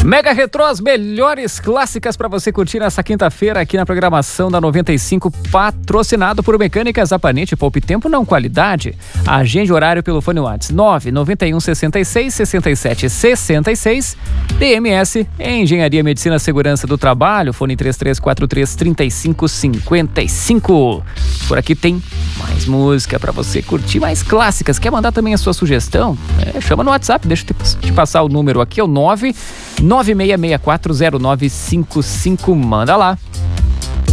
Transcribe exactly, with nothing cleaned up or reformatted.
Mega Retrô, as melhores clássicas para você curtir nessa quinta-feira aqui na programação da noventa e cinco, patrocinado por Mecânicas Zapanete. Poupe tempo, não qualidade. Agende horário pelo fone WhatsApp nove nove um seis seis, seis sete seis seis. D M S, Engenharia, Medicina, Segurança do Trabalho, fone três três quatro três, três cinco cinco cinco. Por aqui tem mais música para você curtir, mais clássicas. Quer mandar também a sua sugestão? É, chama no WhatsApp, deixa eu te, te passar o número aqui, é o nove nove seis seis quatro zero nove cinco cinco. Manda lá.